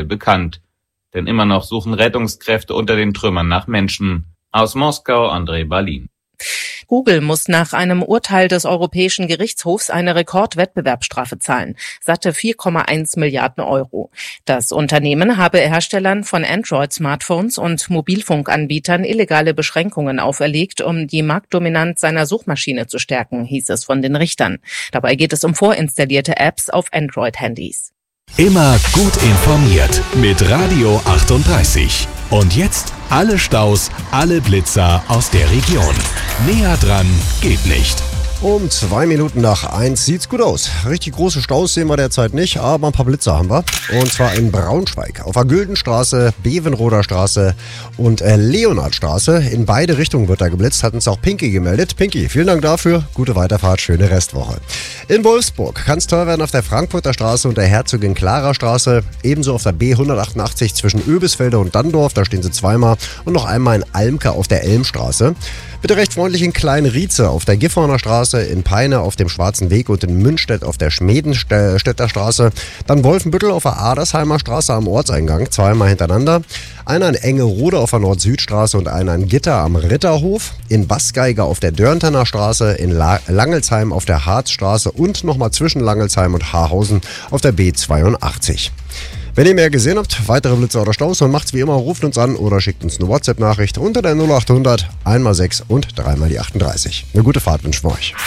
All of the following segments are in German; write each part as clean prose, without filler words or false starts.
aktuell bekannt. Denn immer noch suchen Rettungskräfte unter den Trümmern nach Menschen. Aus Moskau, Andrei Balin. Google muss nach einem Urteil des Europäischen Gerichtshofs eine Rekordwettbewerbsstrafe zahlen. Satte 4,1 Milliarden Euro. Das Unternehmen habe Herstellern von Android-Smartphones und Mobilfunkanbietern illegale Beschränkungen auferlegt, um die Marktdominanz seiner Suchmaschine zu stärken, hieß es von den Richtern. Dabei geht es um vorinstallierte Apps auf Android-Handys. Immer gut informiert mit Radio 38. Und jetzt alle Staus, alle Blitzer aus der Region. Näher dran geht nicht. Um 2 Minuten nach 1 sieht's gut aus. Richtig große Staus sehen wir derzeit nicht, aber ein paar Blitzer haben wir. Und zwar in Braunschweig, auf der Güldenstraße, Bevenroder Straße und Leonhardstraße. In beide Richtungen wird da geblitzt, hat uns auch Pinky gemeldet. Pinky, vielen Dank dafür, gute Weiterfahrt, schöne Restwoche. In Wolfsburg kann es teuer werden auf der Frankfurter Straße und der Herzogin Clara Straße. Ebenso auf der B188 zwischen Oebisfelde und Danndorf, da stehen sie zweimal. Und noch einmal in Almke auf der Elmstraße. Bitte recht freundlich in Klein-Rietze auf der Gifhorner Straße, in Peine auf dem Schwarzen Weg und in Münstedt auf der Schmedenstädter Straße. Dann Wolfenbüttel auf der Adersheimer Straße am Ortseingang, zweimal hintereinander. Einer in Engerode auf der Nord-Süd-Straße und einer in Gitter am Ritterhof. In Baßgeiger auf der Dörntener Straße, in Langelsheim auf der Harzstraße und nochmal zwischen Langelsheim und Haarhausen auf der B82. Wenn ihr mehr gesehen habt, weitere Blitzer oder Staus, dann macht's wie immer, ruft uns an oder schickt uns eine WhatsApp-Nachricht unter der 0800 1x6 und 3x die 38. Eine gute Fahrt wünschen wir euch.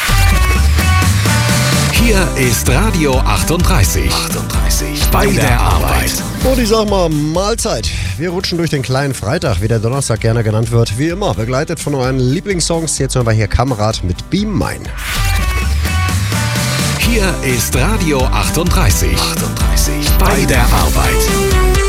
Hier ist Radio 38. Bei der Arbeit. Und ich sag mal, Mahlzeit. Wir rutschen durch den kleinen Freitag, wie der Donnerstag gerne genannt wird. Wie immer, begleitet von euren Lieblingssongs. Jetzt hören wir hier Kamerad mit Beam Mine. Hier ist Radio 38. Bei der Arbeit.